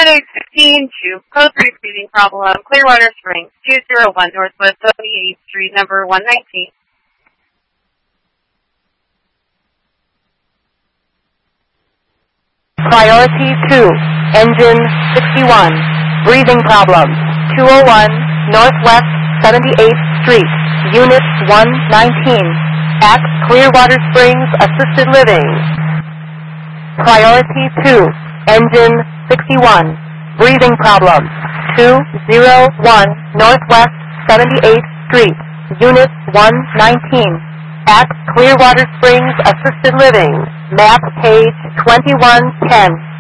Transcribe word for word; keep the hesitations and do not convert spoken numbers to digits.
Headache fifteen to code three breathing problem, Clearwater Springs, two oh one Northwest seventy-eighth Street, number one nineteen. Priority two, engine sixty-one, breathing problem, two oh one Northwest seventy-eighth Street, unit one nineteen, at Clearwater Springs Assisted Living. Priority two, engine sixty-one, breathing problem, two oh one Northwest seventy-eighth Street, unit one nineteen, at Clearwater Springs Assisted Living, map page twenty-one ten.